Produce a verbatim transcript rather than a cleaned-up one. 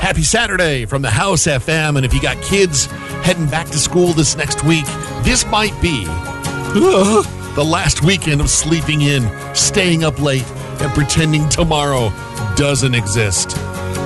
Happy Saturday from the House F M. And if you got kids heading back to school this next week, this might be uh, the last weekend of sleeping in, staying up late, and pretending tomorrow doesn't exist.